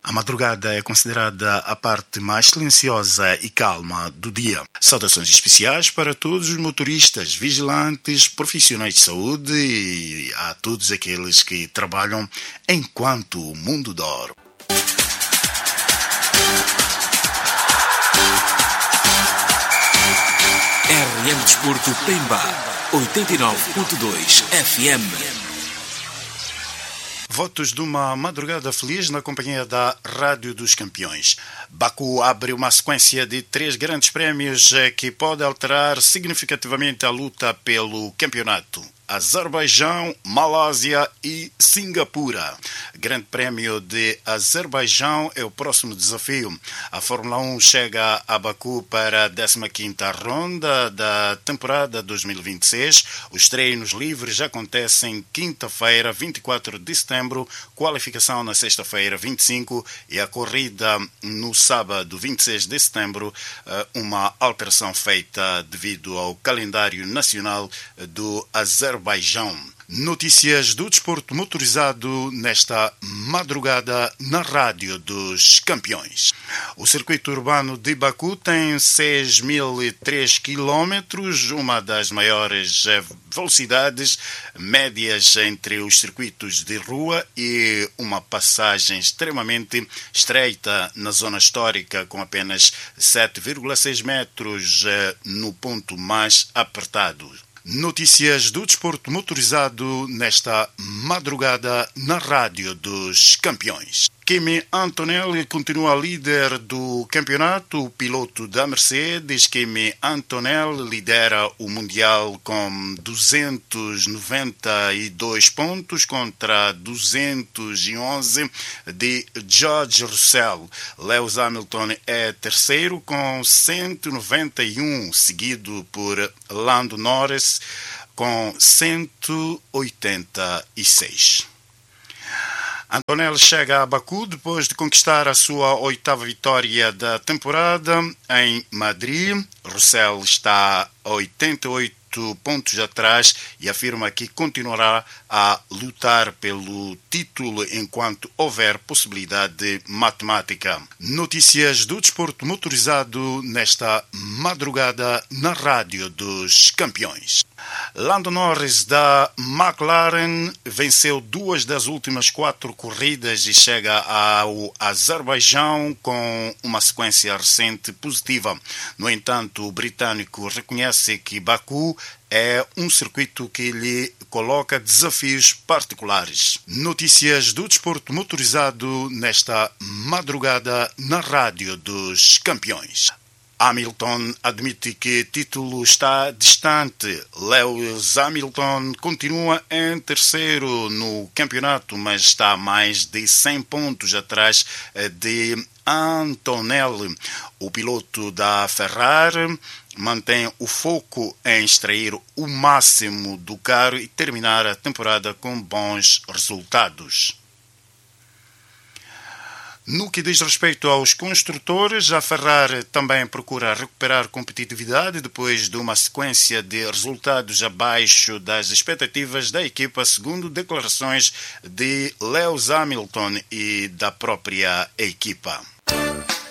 A madrugada é considerada a parte mais silenciosa e calma do dia. Saudações especiais para todos os motoristas, vigilantes, profissionais de saúde e a todos aqueles que trabalham enquanto o mundo dorme. RM Desporto Pemba, 89.2 FM. Votos de uma madrugada feliz na companhia da Rádio dos Campeões. Baku abre uma sequência de 3 grandes prémios que pode alterar significativamente a luta pelo campeonato. Azerbaijão, Malásia e Singapura. Grande Prémio de Azerbaijão é o próximo desafio. A Fórmula 1 chega a Baku para a 15ª ronda da temporada 2026. Os treinos livres acontecem quinta-feira, 24 de setembro, qualificação na sexta-feira, 25, e a corrida no sábado, 26 de setembro, uma alteração feita devido ao calendário nacional do Azerbaijão. Notícias do desporto motorizado nesta madrugada na Rádio dos Campeões. O circuito urbano de Baku tem 6.003 km, uma das maiores velocidades médias entre os circuitos de rua e uma passagem extremamente estreita na zona histórica com apenas 7,6 metros no ponto mais apertado. Notícias do desporto motorizado nesta madrugada na Rádio dos Campeões. Kimi Antonelli continua líder do campeonato. O piloto da Mercedes, Kimi Antonelli, lidera o Mundial com 292 pontos contra 211 de George Russell. Lewis Hamilton é terceiro com 191, seguido por Lando Norris com 186. Antonelli chega a Baku depois de conquistar a sua 8ª vitória da temporada em Madrid. Russell está a 88 pontos atrás e afirma que continuará a lutar pelo título enquanto houver possibilidade matemática. Notícias do desporto motorizado nesta madrugada na Rádio dos Campeões. Lando Norris da McLaren venceu 2 das últimas 4 corridas e chega ao Azerbaijão com uma sequência recente positiva. No entanto, o britânico reconhece que Baku é um circuito que lhe coloca desafios particulares. Notícias do desporto motorizado nesta madrugada na Rádio dos Campeões. Hamilton admite que título está distante. Lewis Hamilton continua em terceiro no campeonato, mas está a mais de 100 pontos atrás de Antonelli. O piloto da Ferrari mantém o foco em extrair o máximo do carro e terminar a temporada com bons resultados. No que diz respeito aos construtores, a Ferrari também procura recuperar competitividade depois de uma sequência de resultados abaixo das expectativas da equipa, segundo declarações de Lewis Hamilton e da própria equipa.